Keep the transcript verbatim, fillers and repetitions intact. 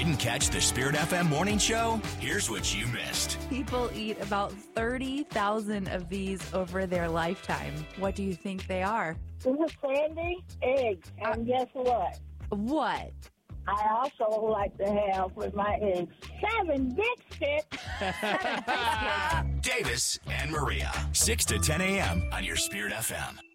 Didn't catch the Spirit F M morning show? Here's what you missed. People eat about thirty thousand of these over their lifetime. What do you think they are? This is Sandy, eggs. And guess what? What? I also like to have with my eggs seven biscuits. Davis and Maria, six to ten a.m. on your Spirit F M.